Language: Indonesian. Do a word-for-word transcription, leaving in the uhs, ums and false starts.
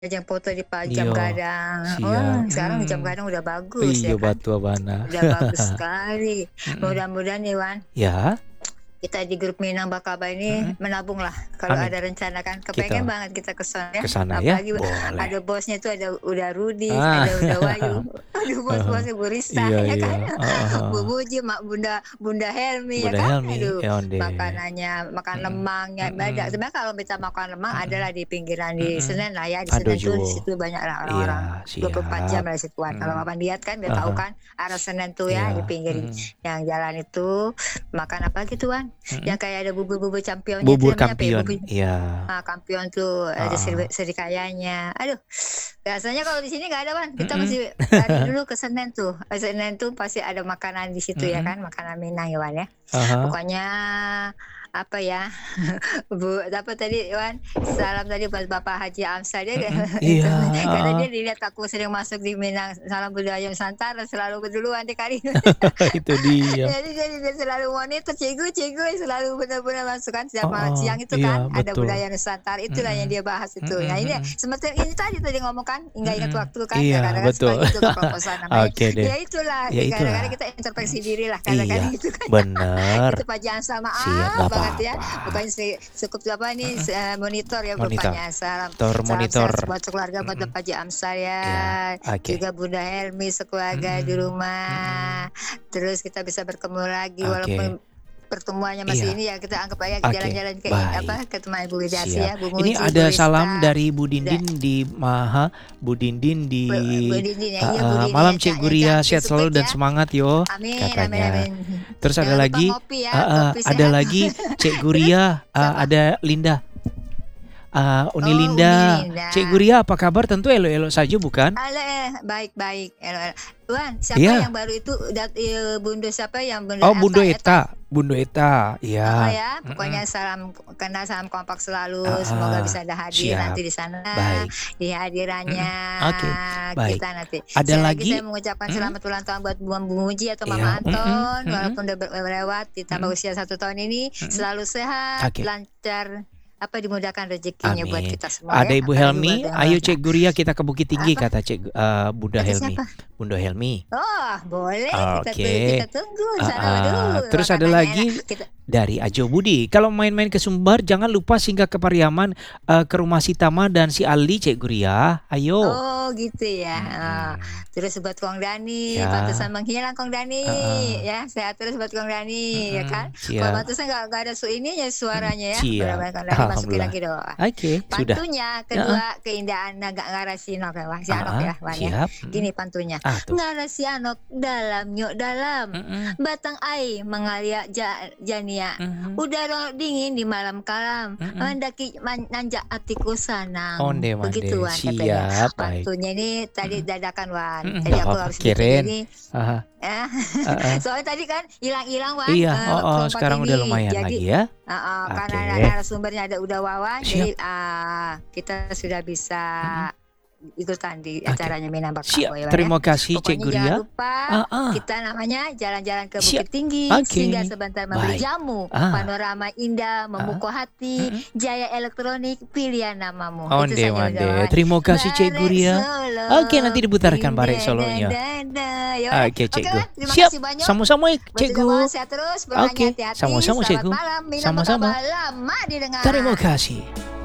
Ajang foto di pa jam Iyo, gadang. Wah, siap, sekarang jam mhm. gadang udah bagus Iya ya kan. batu Bana. Udah bagus sekali. Mhm. Mudah-mudahan nih Wan, Ya. kita di grup Minang Bakaba ini Mhm. menabunglah kalau Amin. ada rencana kan. Kepengen Kita banget kita ke sana ya. ke sana ya? Apalagi Boleh. ada bosnya itu ada udah Rudi, Ah. ada udah Wahyu. Aduh Heeh. bos-bosnya Bu Rista Iya ya iya. kan. Heeh Bu heeh. Muji, Mak Bunda Bunda Helmi ya Bunda kan. Helmi, Aduh ya ondeh. makanannya, makan Mhm. lemangnya beda. Mhm. Sebenarnya kalau kita makan lemang Mhm. adalah di pinggiran di Mhm. Senen lah ya. Di Aduh Senen tuh di juwo. situ banyaklah orang-orang. Iya, dua puluh empat jam siap. lah di situan. Kalau Mhm. Papan lihat kan udah Ah tahu hah. kan arah Senen tuh ya di Iya, pinggir mhm. yang jalan itu. Makan apa gitu Wan, Mhm. yang kayak ada bubur-bubur campionnya itu Bubur namanya apa ya, kampion, bubur iya. ah, kampion tuh ada Heeh. seri serikayanya. Aduh, rasanya kalau di sini nggak ada Wan. Kita Mhm. mesti lari dulu ke Senen tuh. Ke Senen tuh pasti ada makanan di situ ya Mhm. kan, makanan Minang ya Wan ya. Ah hah. Pokoknya apa ya, Bu apa tadi Wan, salam tadi buat Bapak Haji Amsal dia Mhm. Iya, karena dia heeh. dilihat aku sering masuk di Minang Salam Budaya Nusantara selalu keduluan dia kali. Itu dia. Jadi jadi dia selalu monitor, "Cikgu cikgu," selalu benar-benar masuk kan setiap ma Heeh, siang itu iya kan ada betul. budaya Nusantara, itulah yang Mhm. dia bahas itu. Mhm Nah ini mhm. seperti ini tadi tuh dia ngomong kan, nggak ingat Mhm. waktu kan, ya Iya kadang-kadang suka betul. gitu keceplosan namanya. Oke deh. Ya itulah, Ya kadang-kadang itulah. kita introspeksi dirilah Iya, kadang-kadang gitu kan. bener. Itu Pak Jansal Siap, maaf nggak banget ya, apa-apa. bukannya si cukup apa nih, Mhm. eee, monitor ya Monitor. Bapaknya. Salam Tor salam sehat monitor. buat sekeluarga buat Mhm. Bapak Haji Amsal ya, Iya, oke. juga Bunda Helmi sekeluarga di Mhm. rumah. Mhm. Terus kita bisa bertemu lagi Oke. walaupun pertemuannya masih Iya. ini ya, kita anggap aja Oke, jalan-jalan ke in baik. apa, ke tempat Ibu Widiasih Siap. ya, Bu Ini Muji, Bu ada salam Rista, dari Bu da Dindin di Maha Bu Dindin di Bu Bu Dindin ya, iya Bu heeh, Dindin "Malam yang ca Cikgu yang Ria, cantik sehat selalu sempet dan ya. semangat yo," Amin amin katanya. amin. Terus ada Jangan lupa lagi ngopi ya, heeh, kopi ada sehat. lagi Cikgu Terus Ria, eee, siapa? ada Linda. Eee, Uni Oh, Uni Linda, "Cikgu Linda. Ria apa kabar?" Tentu elok-elok saja bukan? Aleh, baik baik, elok elok. Wan, siapa yang Iya. baru itu dat eee, Bunda siapa yang Bunda Oh, Bundo Etta Etta? Etta Bundo Etta, Heeh, iya. ya, Mhm. pokoknya salam kenal, salam kompak selalu, semoga Heeh, bisa ada hadir siap. nanti di sana, Baik. di hadirannya Mhm, oke, baik. kita nanti. Ada Sekali lagi saya lagi mengucapkan mhm. selamat ulang tahun buat Bu Bu Muji atau Iya, Mama mhm Anton, mhm. walaupun udah ber lewat ditambah Mhm. usia satu tahun ini, Mhm. selalu sehat, Oke. lancar, apa dimudahkan rezekinya buat Amin. kita semua Ada ya, Ibu apalagi buat Helmi, yang "Ayo merasa Cikgu Ria kita ke Bukit Tinggi," apa? kata cek eee, Bunda Kata Helmi. siapa? Bunda Helmi. Oh, boleh kita tu Oke. kita tunggu di sana. Heeh, Waduh, terus ada makanannya enak. lagi Kita dari Ajo Budi, "Kalau main-main ke Sumbar jangan lupa singgah ke Pariaman, eee, ke rumah si Tama dan si Aldi Cikgu Ria, ayo." Oh, gitu ya, heeh. Mhm. Terus buat Kong Dani, Iya. pantesan menghilang Kong Dani, Heeh. ya. Sehat terus buat Kong Dani, ya kan. Mhm, Kalau siap. pantesan nggak nggak ada su ininya Mhm, suaranya ya. siap. Mudah-mudahan Kong Dani masukin Alhamdulillah. lagi doa. Oke, sudah. Pantunnya Heeh. kedua, keindahan Naga Ngarasinok ya, Wan, si Anok Heeh, ya, Wan ya. siap, mhm. Gini pantunnya, Ah, tuh. "Ngarasianok dalam nyok dalam, Mhm. batang ai mengalia ja jania, Mhm. udara dingin di malam kalam, Mhm. mendaki man nanjak hatiku sanang." Begitu Onde-mande, Wan katanya. siap, baik. Pantunnya ini tadi Mhm. dadakan Wan, Mhm, tadi nggak aku apa-apa, harus bikin kirain ini ah hah. eh, Heeh. soalnya tadi kan hilang-hilang Wan, Iya, eee, heeh, kelompok sekarang udah ini. lumayan Jadi lagi ya. heeh, karena na Oke. narasumbernya ada udah Wawan, Siap. jadi, ah, kita sudah bisa Mhm. ikutan di Oke. acaranya Minang Bakabo Siap, ya Wan ya. terima kasih Pokoknya Cikgu jangan Ria. lupa Heeh. kita namanya jalan-jalan ke Siap, Bukit Tinggi, singgah oke. sebentar membeli Baik. jamu, Ah. panorama indah Heeh. memukau hati, Mhm. Jaya Elektronik pilihan namamu. Itu saja udah Onde-mande, Wawan. terima kasih Cikgu Barek Ria. Solo, Oke, nanti diputarkan din Barek da da Solonya. da da. Ya Wan ya. Oke, Oke Cikgu. Wan, terima Siap, kasih banyak. sama-sama Buat juga Wawan Cikgu. sehat terus, pulangnya Oke, hati-hati. sama-sama Selamat Cikgu. malam, Minang Sama-sama. Bakaba lama Terima didengar. kasih.